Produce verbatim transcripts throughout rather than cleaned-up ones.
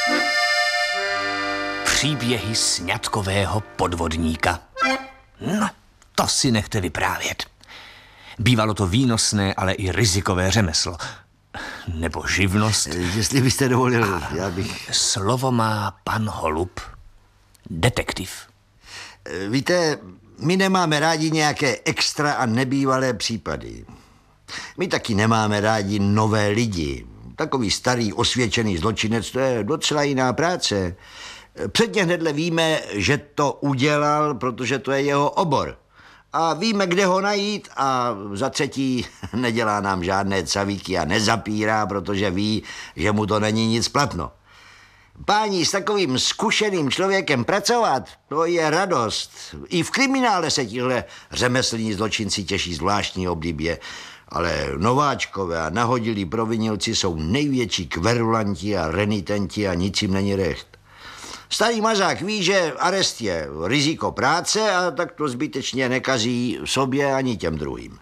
Příběhy sňatkového podvodníka. No, to si nechte vyprávět. Bývalo to výnosné, ale i rizikové řemeslo. Nebo živnost. Jestli byste dovolil, já bych... Slovo má pan Holub, detektiv. Víte, my nemáme rádi nějaké extra a nebývalé případy. My taky nemáme rádi nové lidi. Takový starý osvědčený zločinec, to je docela jiná práce. Předně hnedle víme, že to udělal, protože to je jeho obor. A víme, kde ho najít a za třetí nedělá nám žádné cavíky a nezapírá, protože ví, že mu to není nic platno. Páni, s takovým zkušeným člověkem pracovat, to je radost. I v kriminále se tihle řemeslní zločinci těší zvláštní oblibě, ale nováčkové a nahodilí provinilci jsou největší kverulanti a renitenti a nic jim není recht. Starý mazák ví, že arest je riziko práce a tak to zbytečně nekazí sobě ani těm druhým.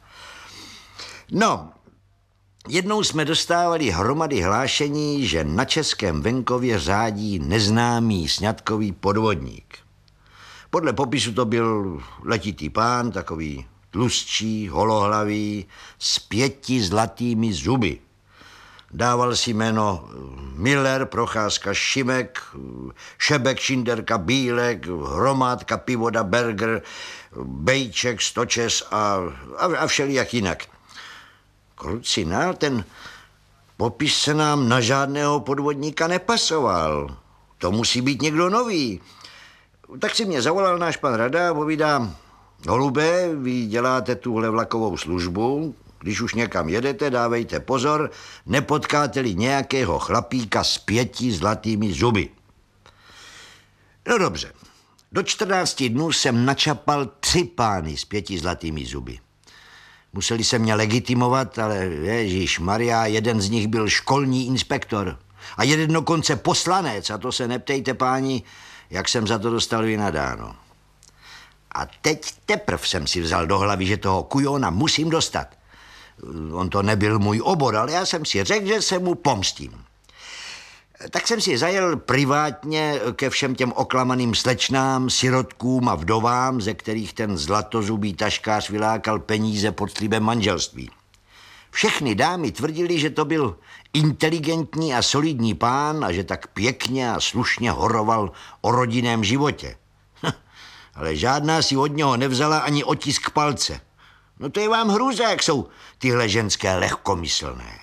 No, jednou jsme dostávali hromady hlášení, že na českém venkově řádí neznámý sňatkový podvodník. Podle popisu to byl letitý pán, takový tlustší, holohlavý, s pěti zlatými zuby. Dával si jméno Miller, Procházka, Šimek, Šebek, Šinderka, Bílek, Hromádka, Pivoda, Berger, Bejček, Stočes a, a, a všelijak jinak. Krucinál, ten popis se nám na žádného podvodníka nepasoval. To musí být někdo nový. Tak si mě zavolal náš pan Rada a povídá: Holube, vy děláte tuhle vlakovou službu, když už někam jedete, dávejte pozor, nepotkáte-li nějakého chlapíka s pěti zlatými zuby. No dobře, do čtrnácti dnů jsem načapal tři pány s pěti zlatými zuby. Museli se mě legitimovat, ale ježišmarja, jeden z nich byl školní inspektor a jeden dokonce poslanec, a to se neptejte, páni, jak jsem za to dostal vynadáno. A teď teprv jsem si vzal do hlavy, že toho kujona musím dostat. On to nebyl můj obor, ale já jsem si řekl, že se mu pomstím. Tak jsem si zajel privátně ke všem těm oklamaným slečnám, sirotkům a vdovám, ze kterých ten zlatozubý taškář vylákal peníze pod slibem manželství. Všechny dámy tvrdili, že to byl inteligentní a solidní pán a že tak pěkně a slušně horoval o rodinném životě. Ale žádná si od něho nevzala ani otisk palce. No to je vám hrůza, jak jsou tyhle ženské lehkomyslné.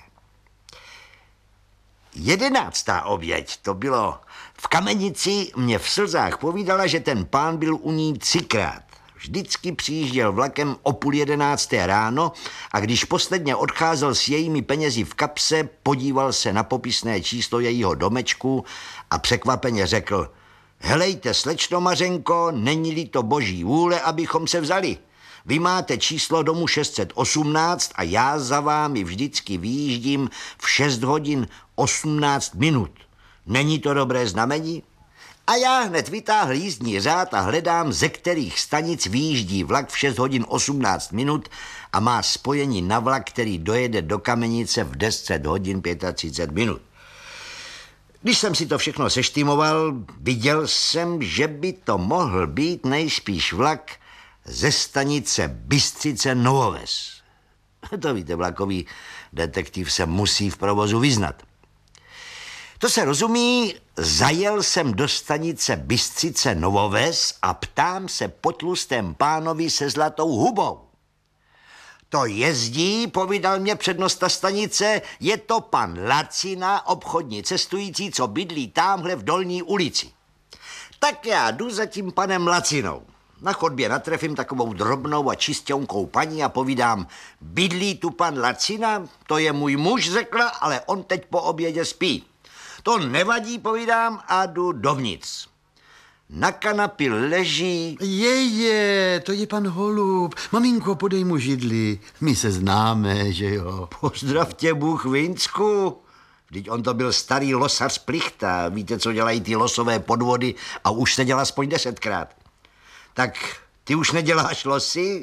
Jedenáctá oběť, to bylo v Kamenici, mě v slzách povídala, že ten pán byl u ní třikrát. Vždycky přijížděl vlakem o půl jedenácté ráno a když posledně odcházel s jejími penězi v kapse, podíval se na popisné číslo jejího domečku a překvapeně řekl: Helejte, slečno Mařenko, není-li to boží vůle, abychom se vzali. Vy máte číslo domu šest set osmnáct a já za vámi vždycky vyjíždím v šest hodin osmnáct minut. Není to dobré znamení? A já hned vytáhl jízdní řád a hledám, ze kterých stanic vyjíždí vlak v šest hodin osmnáct minut a má spojení na vlak, který dojede do Kamenice v deset hodin třicet pět minut. Když jsem si to všechno seštimoval, viděl jsem, že by to mohl být nejspíš vlak ze stanice Bystřice Novoves. To víte, vlakový detektiv se musí v provozu vyznat. To se rozumí, zajel jsem do stanice Bystřice Novoves a ptám se po tlustém pánovi se zlatou hubou. To jezdí, povídal mě přednosta stanice, je to pan Lacina, obchodní cestující, co bydlí támhle v Dolní ulici. Tak já jdu za tím panem Lacinou. Na chodbě natrefím takovou drobnou a čistěnkou paní a povídám: Bydlí tu pan Lacina? To je můj muž, řekla, ale on teď po obědě spí. To nevadí, povídám, a jdu dovnitř. Na kanapě leží... Jeje, to je pan Holub. Maminko, podej mu židli. My se známe, že jo. Pozdravtě Bůh Vinsku. Vždyť on to byl starý losař plichta. Víte, co dělají ty losové podvody a už se dělá aspoň desetkrát. Tak ty už neděláš losy?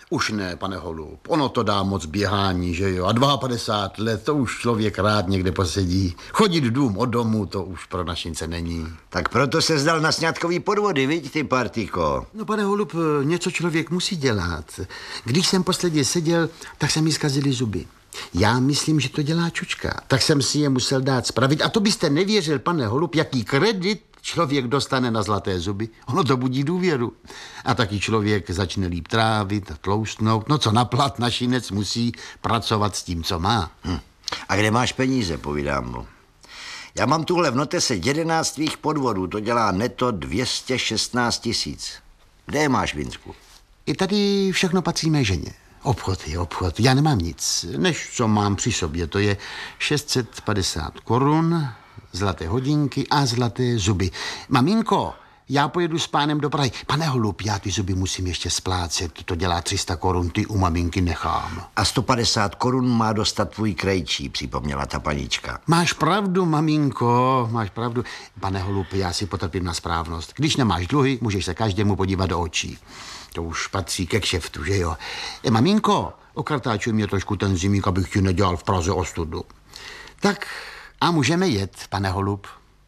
Už ne, pane Holub, ono to dá moc běhání, že jo? A padesát dva let, to už člověk rád někde posedí. Chodit dům od domu, to už pro našince není. Tak proto se zdal na sňatkový podvody, viď, ty partýko? No, pane Holub, něco člověk musí dělat. Když jsem posledně seděl, tak se mi zkazily zuby. Já myslím, že to dělá čučka. Tak jsem si je musel dát spravit. A to byste nevěřil, pane Holub, jaký kredit člověk dostane na zlaté zuby. Ono to budí důvěru. A taky člověk začne líp trávit a tloustnout. No co na plat našinec musí pracovat s tím, co má. Hm. A kde máš peníze, povídám mu. Já mám tuhle v notese jedenáct tvých podvodů. To dělá neto dvě stě šestnáct tisíc. Kde je máš, Vinsku? I tady všechno patří mé ženě. Obchod je obchod. Já nemám nic, než co mám při sobě. To je šest set padesát korun, zlaté hodinky a zlaté zuby. Maminko, já pojedu s pánem do Prahy. Pane Holub, já ty zuby musím ještě splácet. To dělá tři sta korun, ty u maminky nechám. A sto padesát korun má dostat tvůj krejčí, připomněla ta panička. Máš pravdu, maminko, máš pravdu. Pane Holub, já si potrpím na správnost. Když nemáš dluhy, můžeš se každému podívat do očí. To už patří ke kšeftu, že jo? E, maminko, okartáčuj mě trošku ten zimík, abych ti nedělal v Praze ostudu. Tak a můžeme jet, pane Holub.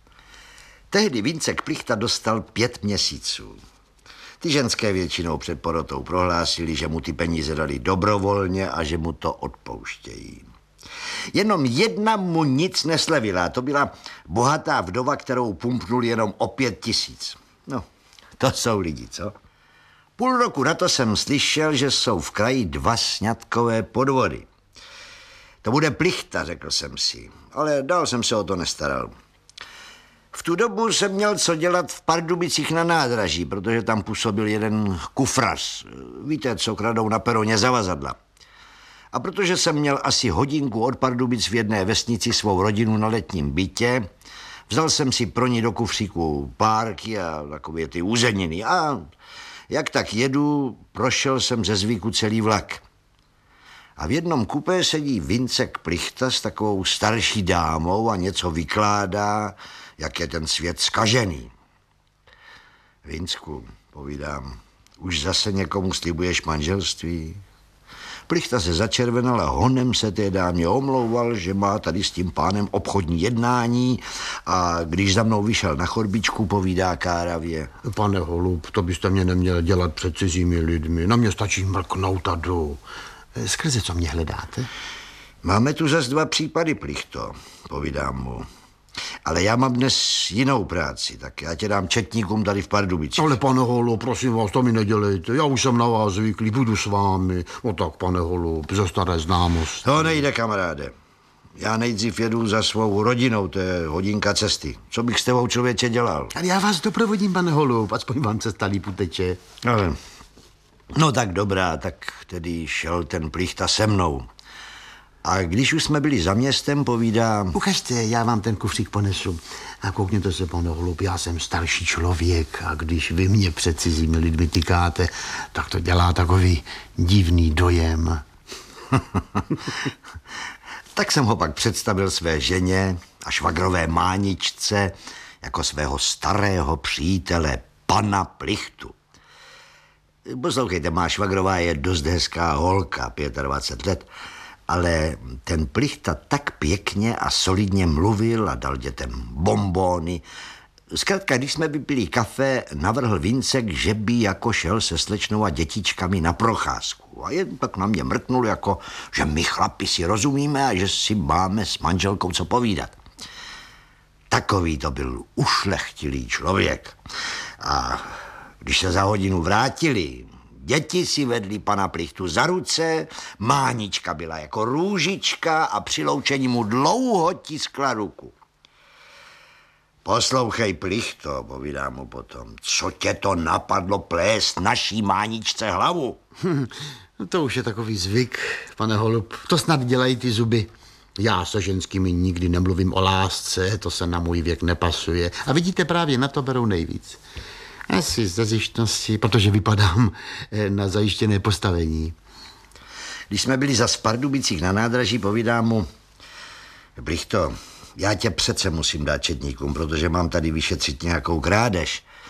Tehdy Vincek Plichta dostal pět měsíců. Ty ženské většinou před porotou prohlásili, že mu ty peníze dali dobrovolně a že mu to odpouštějí. Jenom jedna mu nic neslevila. To byla bohatá vdova, kterou pumpnul jenom o pět tisíc. No, to jsou lidi, co? Půl roku na to jsem slyšel, že jsou v kraji dva sňatkové podvody. To bude Plichta, řekl jsem si, ale dál jsem se o to nestaral. V tu dobu jsem měl co dělat v Pardubicích na nádraží, protože tam působil jeden kufrař. Víte, co kradou na peroně zavazadla. A protože jsem měl asi hodinku od Pardubic v jedné vesnici svou rodinu na letním bytě, vzal jsem si pro ní do kufříku párky a takové ty uzeniny. A jak tak jedu, prošel jsem ze zvyku celý vlak. A v jednom kupé sedí Vincek Plichta s takovou starší dámou a něco vykládá, jak je ten svět zkažený. Vincku, povídám, už zase někomu slibuješ manželství? Plichta se začervenal a honem se té dámě omlouval, že má tady s tím pánem obchodní jednání a když za mnou vyšel na chodbičku, povídá káravě. Pane Holub, to byste mě neměl dělat před cizími lidmi. Na mě stačí mrknout a jdu. Skrze co mě hledáte? Máme tu zas dva případy, Plichto, povídám mu. Ale já mám dnes jinou práci, tak já tě dám četníkům tady v Pardubicích. Ale pane Holub, prosím vás, to mi nedělejte. Já už jsem na vás zvyklý, budu s vámi. No tak, pane Holub, ze staré známosti. To nejde, kamaráde. Já nejdřív jedu za svou rodinou, to je hodinka cesty. Co bych s tebou, člověče, dělal? Ale já vás doprovodím, pane Holub, aspoň vám cesta líp uteče. Ale, no tak dobrá, tak tedy šel ten Plichta se mnou. A když už jsme byli za městem, povídá... Ukažte, já vám ten kufřík ponesu. A koukněte se, pane Holub, já jsem starší člověk a když vy mě před cizími lidmi tykáte, tak to dělá takový divný dojem. Tak jsem ho pak představil své ženě a švagrové máničce jako svého starého přítele, pana Plichtu. Poslouchejte, má švagrová je dost hezká holka, dvacet pět let, ale ten Plichta tak pěkně a solidně mluvil a dal dětem bonbóny. Zkrátka, když jsme vypili kafe, navrhl Vincek, že by jako šel se slečnou a dětičkami na procházku. A jen tak na mě mrknul, jako, že my chlapi si rozumíme a že si máme s manželkou co povídat. Takový to byl ušlechtilý člověk. A když se za hodinu vrátili, děti si vedli pana Plichtu za ruce, mánička byla jako růžička a při loučení mu dlouho tiskla ruku. Poslouchej, Plichto, povídám mu potom, co tě to napadlo plést naší máničce hlavu? Hm, to už je takový zvyk, pane Holub. To snad dělají ty zuby. Já se ženskými nikdy nemluvím o lásce, to se na můj věk nepasuje. A vidíte, právě na to berou nejvíc. Asi ze zjištnosti, protože vypadám na zajištěné postavení. Když jsme byli za Pardubicích na nádraží, povídám mu, Plichto, já tě přece musím dát četníkům, protože mám tady vyšetřit nějakou krádež.